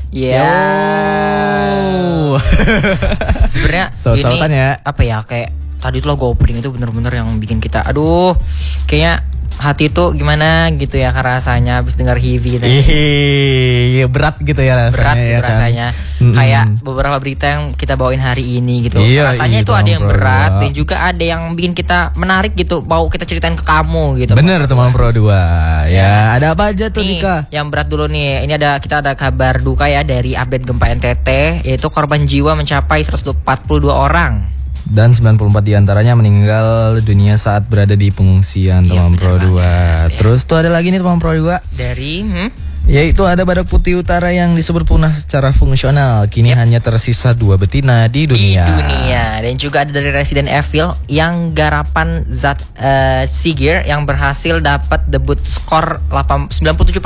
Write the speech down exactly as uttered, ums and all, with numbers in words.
Ya. Sebenarnya ini ya. apa ya, kayak tadi tuh lagu opening itu bener-bener yang bikin kita aduh, kayaknya hati tuh gimana gitu ya rasanya habis dengar Hivi tadi. Iya, berat gitu ya rasanya. Berat gitu ya kan? rasanya. Mm-hmm. Kayak beberapa berita yang kita bawain hari ini gitu. Iya, rasanya iya, itu ada yang Pro berat dua. dan juga ada yang bikin kita menarik gitu. Mau kita ceritain ke kamu gitu. Bener teman Pro dua. Ya, ada apa aja tuh nih, Dika? yang berat dulu nih. Ini ada kita ada kabar duka ya dari update gempa N T T, yaitu korban jiwa mencapai seratus empat puluh dua orang. Dan sembilan puluh empat diantaranya meninggal dunia saat berada di pengungsian teman Pro dua. Terus tuh ada lagi nih teman Pro dua. Dari hmm? Yaitu ada badak putih utara yang disebut punah secara fungsional. Kini yep. hanya tersisa dua betina di dunia. Di dunia. Dan juga ada dari Resident Evil yang garapan Zat uh, Sigir yang berhasil dapat debut skor sembilan puluh tujuh